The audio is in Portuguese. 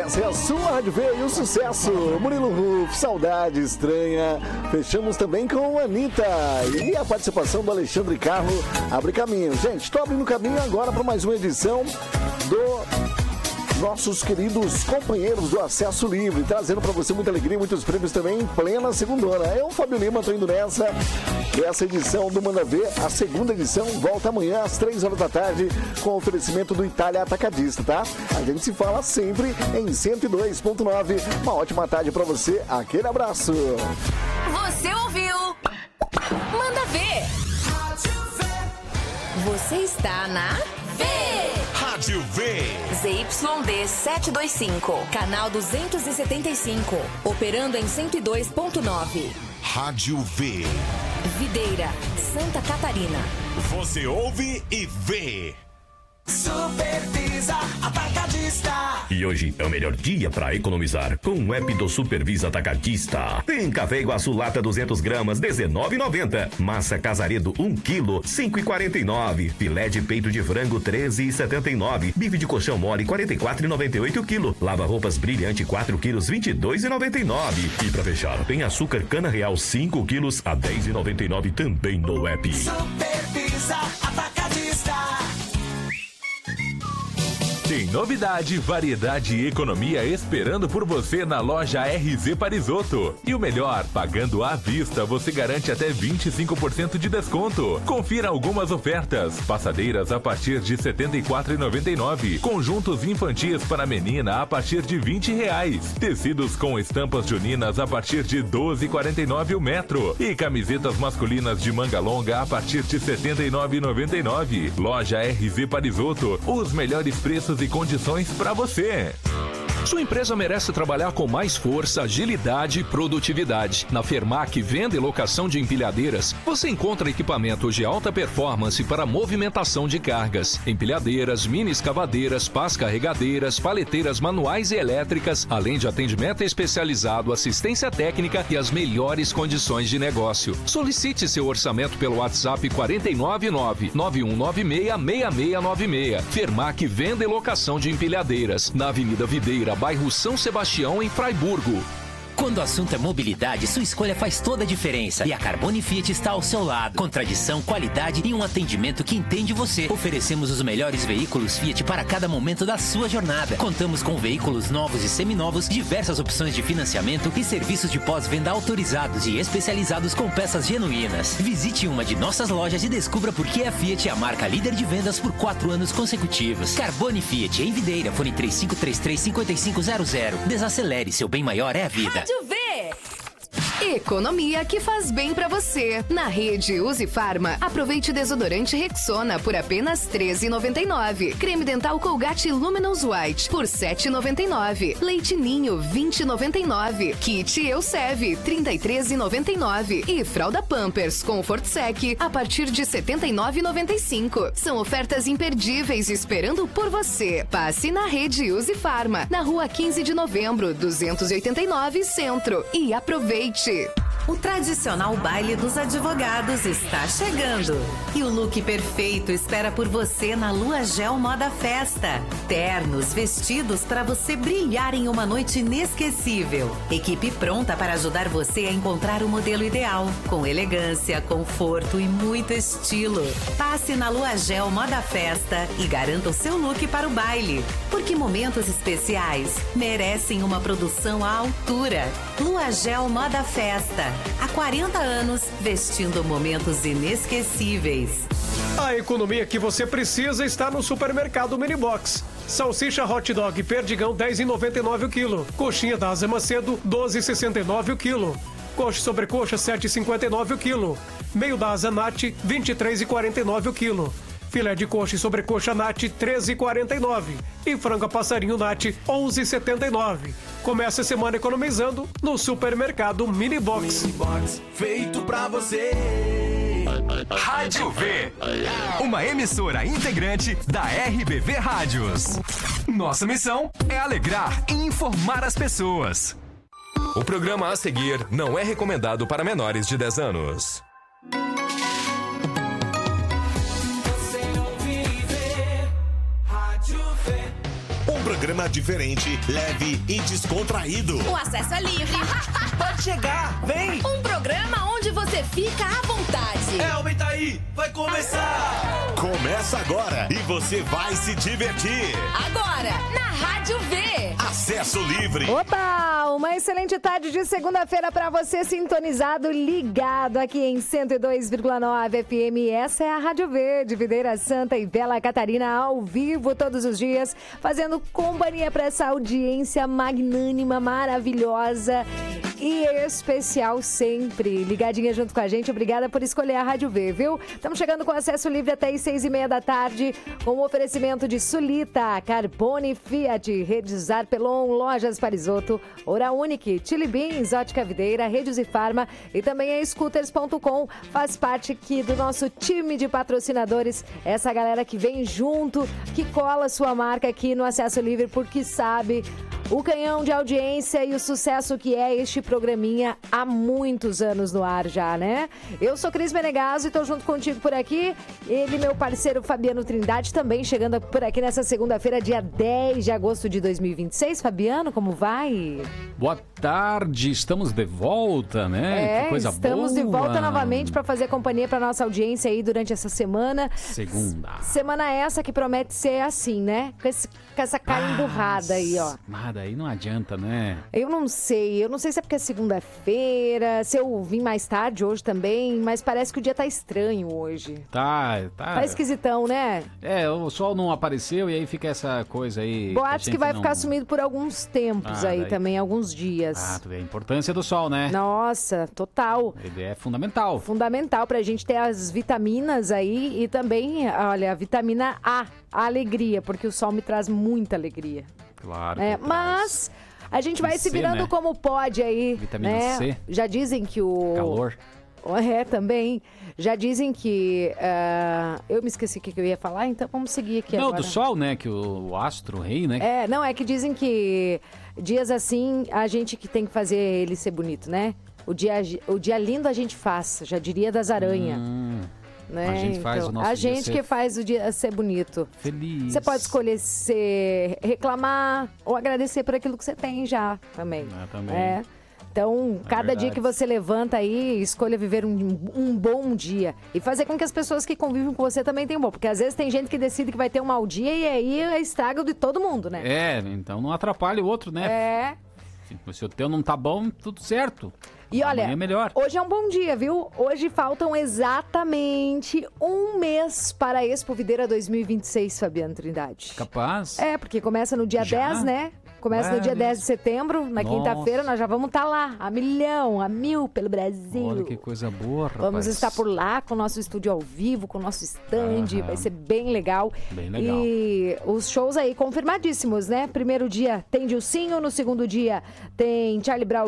Essa é a sua Rádio V e o sucesso. Murilo Ruf, Saudade Estranha. Fechamos também com a Anitta. E a participação do Alexandre Carro abre caminho. Gente, estou abrindo caminho agora para mais uma edição do nossos queridos companheiros do Acesso Livre, trazendo para você muita alegria, muitos prêmios também em plena segundona. Eu, Fábio Lima, estou indo nessa edição do Manda Ver. A segunda edição volta amanhã às 3 horas da tarde com oferecimento do Itália Atacadista, tá? A gente se fala sempre em 102.9. Uma ótima tarde para você. Aquele abraço. Você ouviu? Manda Ver. Você está na Rádio V. ZYD 725, canal 275, operando em 102.9. Rádio V. Videira, Santa Catarina. Você ouve e vê. Supervisa Atacadista. E hoje é o melhor dia para economizar com o app do Supervisa Atacadista. Tem café Iguaçu lata 200 gramas, R$19,90. Massa Casaredo 1 kg, R$5,49. Filé de peito de frango, R$13,79. Bife de colchão mole, R$44,98 kg. Lava-roupas brilhante 4 kg, R$22,99. E para fechar, tem açúcar cana real 5 kg a R$10,99 também no app. Supervisa Atacadista. Tem novidade, variedade e economia esperando por você na loja RZ Parisotto. E o melhor, pagando à vista, você garante até 25% de desconto. Confira algumas ofertas. Passadeiras a partir de R$ 74,99. Conjuntos infantis para menina a partir de R$20. Tecidos com estampas juninas a partir de R$ 12,49 o metro. E camisetas masculinas de manga longa a partir de R$ 79,99. Loja RZ Parisotto. Os melhores preços e condições para você. Sua empresa merece trabalhar com mais força, agilidade e produtividade. Na Fermac Venda e Locação de Empilhadeiras, você encontra equipamentos de alta performance para movimentação de cargas, empilhadeiras, mini escavadeiras, pás carregadeiras, paleteiras manuais e elétricas, além de atendimento especializado, assistência técnica e as melhores condições de negócio. Solicite seu orçamento pelo WhatsApp 499-9196-6696. Fermac Venda e Locação de Empilhadeiras, na Avenida Videira, bairro São Sebastião, em Fraiburgo. Quando o assunto é mobilidade, sua escolha faz toda a diferença. E a Carbone Fiat está ao seu lado. Com tradição, qualidade e um atendimento que entende você. Oferecemos os melhores veículos Fiat para cada momento da sua jornada. Contamos com veículos novos e seminovos, diversas opções de financiamento e serviços de pós-venda autorizados e especializados com peças genuínas. Visite uma de nossas lojas e descubra por que a Fiat é a marca líder de vendas por 4 anos consecutivos. Carbone Fiat, em Videira, fone 3533-5500. Desacelere, seu bem maior é a vida. Rádio V. Economia que faz bem pra você. Na rede Use Farma, aproveite desodorante Rexona por apenas R$ 13,99. Creme dental Colgate Luminous White por R$ 7,99. Leite Ninho 20,99. Kit Eucev R$ 33,99. E fralda Pampers Comfort Sec a partir de R$ 79,95. São ofertas imperdíveis esperando por você. Passe na rede Use Farma, na rua 15 de novembro, 289 Centro. E aproveite! O tradicional baile dos advogados está chegando. E o look perfeito espera por você na Lua Gel Moda Festa. Ternos, vestidos para você brilhar em uma noite inesquecível. Equipe pronta para ajudar você a encontrar o modelo ideal. Com elegância, conforto e muito estilo. Passe na Lua Gel Moda Festa e garanta o seu look para o baile. Porque momentos especiais merecem uma produção à altura. Lua Gel Moda Festa. Há 40 anos, vestindo momentos inesquecíveis. A economia que você precisa está no Supermercado Minibox. Salsicha hot dog Perdigão 10,99 o quilo. Coxinha da Asa Macedo 12,69 o quilo. Coxa sobrecoxa 7,59 o quilo. Meio da Asa Nat 23,49 o quilo. Filé de coxa e sobrecoxa Nat 13,49 e frango a passarinho Nat 11,79. Comece a semana economizando no Supermercado Minibox. Minibox, feito pra você. Rádio V, uma emissora integrante da RBV Rádios. Nossa missão é alegrar e informar as pessoas. O programa a seguir não é recomendado para menores de 10 anos. programa diferente, leve e descontraído. O acesso é livre. Pode chegar, vem! Um programa onde você fica à vontade. Aumenta aí, vai começar! Começa agora e você vai se divertir. Agora, na Rádio V. Acesso livre. Opa, uma excelente tarde de segunda-feira para você sintonizado, ligado aqui em 102,9 FM. Essa é a Rádio V de Videira Santa e Bela Catarina, ao vivo todos os dias, fazendo companhia para essa audiência magnânima, maravilhosa e especial sempre. Ligadinha junto com a gente, obrigada por escolher a Rádio V, viu? Estamos chegando com acesso livre até às 6:30 da tarde, com o oferecimento de Sulita, Carbone Fiat, Redes Arpelon, Lojas Parisotto, Hora Unique, Chili Beans, Ótica Videira, Redes e Farma e também a Scooters.com, faz parte aqui do nosso time de patrocinadores, essa galera que vem junto, que cola sua marca aqui no Acesso Livre, porque sabe o canhão de audiência e o sucesso que é este programinha há muitos anos no ar já, né? Eu sou Cris Menegaso e tô junto contigo por aqui. Ele, meu parceiro Fabiano Trindade, também chegando por aqui nessa segunda-feira, dia 10 de agosto de 2026. Fabiano, como vai? Boa tarde, estamos de volta, né? Que coisa boa. Estamos de volta novamente para fazer companhia para nossa audiência aí durante essa semana. Segunda. Semana essa que promete ser assim, né? Com essa cara emburrada aí, ó. Nada, aí não adianta, né? Eu não sei se é porque é segunda-feira, se eu vim mais tarde hoje também, mas parece que o dia tá estranho hoje. Tá. Tá esquisitão, né? É, o sol não apareceu e aí fica essa coisa aí. Boatos que vai ficar sumido por alguns tempos aí daí... também, alguns dias. Tu vê a importância do sol, né? Nossa, total. Ele é fundamental. Fundamental pra gente ter as vitaminas aí e também, olha, a vitamina A alegria, porque o sol me traz muita alegria. Claro. Mas a gente vai se virando, né, como pode aí. Vitamina, né? C. Já dizem que o... Calor. Também. Já dizem que... eu me esqueci o que eu ia falar, então vamos seguir aqui agora. Não, do sol, né? Que o astro rei, né? É que dizem que dias assim, a gente que tem que fazer ele ser bonito, né? O dia lindo a gente faz, já diria das aranhas. Né? A gente faz o nosso a dia gente que faz o dia ser bonito. Feliz. Você pode escolher reclamar ou agradecer por aquilo que você tem já também. Também. Então, cada dia que você levanta aí, escolha viver um bom dia. E fazer com que as pessoas que convivem com você também tenham bom. Porque às vezes tem gente que decide que vai ter um mau dia e aí estraga de todo mundo, né? Então não atrapalha o outro, né? Se o teu não tá bom, tudo certo. E olha, é melhor. Hoje é um bom dia, viu? Hoje faltam exatamente um mês para a Expo Videira 2026, Fabiano Trindade. Capaz? Porque começa no dia 10, né? Começa no dia 10 de setembro, na quinta-feira, nós já vamos estar lá, a 1.000 pelo Brasil. Olha que coisa boa, rapaz. Vamos estar por lá com o nosso estúdio ao vivo, com o nosso stand, vai ser bem legal. Bem legal. E os shows aí confirmadíssimos, né? Primeiro dia tem Dilcinho, no segundo dia tem Charlie Brown